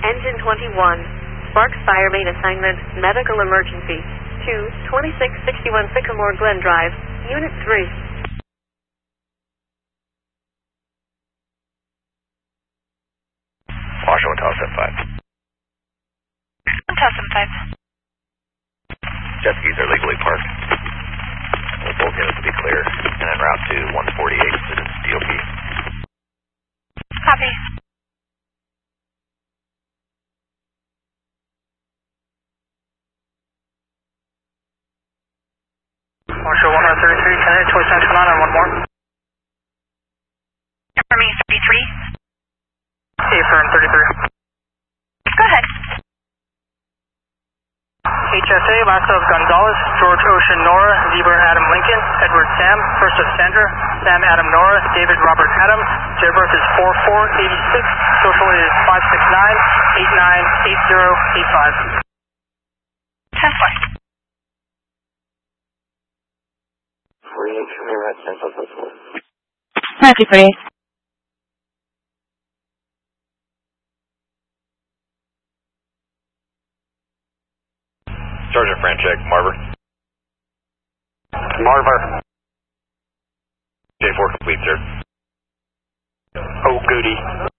Engine 21. Sparks Fire Main Assignment, Medical Emergency. To 2661 Sycamore Glen Drive, Unit 3. Washington, Hotel 75. Hotel 75. Jet skis are legally parked. With both units to be clear, and en route to 148 Citizens DOP. Copy. Marshall 133, Connect, choice 929 and one more. Army 33. Affirm 33. Go ahead. HSA, last of Gonzalez, George Ocean Nora, Zebra Adam Lincoln, Edward Sam, first of Sandra, Sam Adam Nora, David Robert Adams, date of birth is 4486, social is 569-898085. Test 1. 48, from here at Central Coast. Copy, 48. Sergeant Franchek, Marver. Marver. J4 complete, sir. Oh, goody.